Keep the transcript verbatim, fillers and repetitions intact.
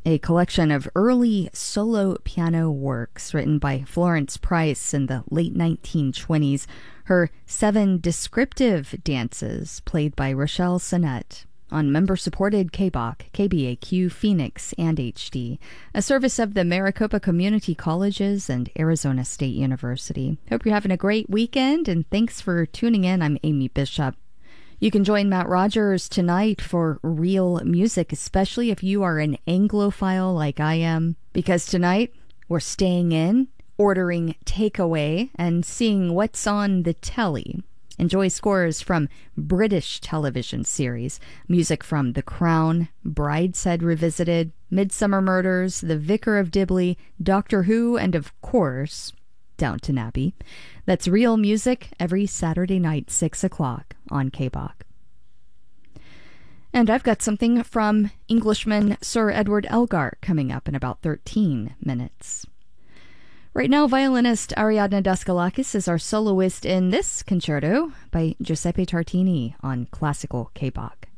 a collection of early solo piano works written by Florence Price in the late nineteen twenties, her seven descriptive dances played by Rochelle Sinnett on member-supported K B O C, K B A Q, Phoenix, and H D, a service of the Maricopa Community Colleges and Arizona State University. Hope you're having a great weekend, and thanks for tuning in. I'm Amy Bishop. You can join Matt Rogers tonight for Real Music, especially if you are an Anglophile like I am, because tonight we're staying in, ordering takeaway, and seeing what's on the telly. Enjoy scores from British television series, music from The Crown, Brideshead Revisited, Midsummer Murders, The Vicar of Dibley, Doctor Who, and of course, Downton Abbey. That's Real Music every Saturday night, six o'clock on K B O C. And I've got something from Englishman Sir Edward Elgar coming up in about thirteen minutes. Right now, violinist Ariadne Daskalakis is our soloist in this concerto by Giuseppe Tartini on classical K B O C.